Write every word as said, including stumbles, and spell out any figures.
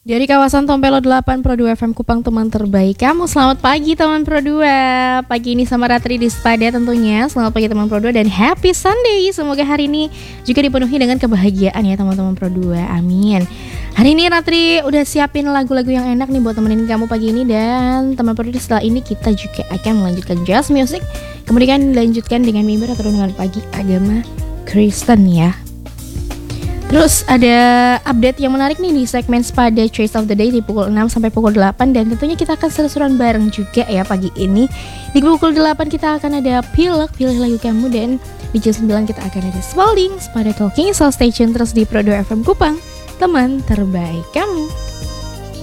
Dari kawasan Tompelo delapan Pro dua F M Kupang, teman terbaik kamu. Selamat pagi teman Pro dua. Pagi ini sama Ratri di Spada tentunya. Selamat pagi teman Pro dua dan happy Sunday. Semoga hari ini juga dipenuhi dengan kebahagiaan ya teman-teman Pro dua. Amin. Hari ini Ratri udah siapin lagu-lagu yang enak nih buat temenin kamu pagi ini. Dan teman Pro dua, setelah ini kita juga akan melanjutkan jazz music. Kemudian dilanjutkan dengan mimbar atau renungan pagi agama Kristen ya. Terus ada update yang menarik nih di segmen Spada Choice of the Day di pukul enam sampai pukul delapan. Dan tentunya kita akan seru-seruan bareng juga ya pagi ini. Di pukul delapan kita akan ada Pilek, pilih lagu kamu. Dan di jam sembilan kita akan ada Spalding, Spada Talking. So stay tune terus di Pro dua F M Kupang, teman terbaik kamu.